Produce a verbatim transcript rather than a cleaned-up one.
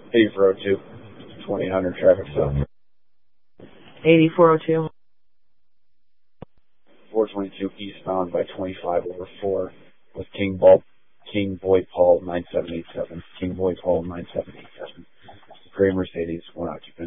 eighty-four oh two, twenty hundred traffic stop. eighty-four oh two. four twenty-two eastbound by twenty-five over four with King Ball, King Boy Paul nine seven eight seven. King Boy Paul nine seven eight seven. Gray Mercedes, one occupant.